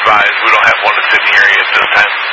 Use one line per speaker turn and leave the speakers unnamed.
advised, we don't have one that's in the area at this time.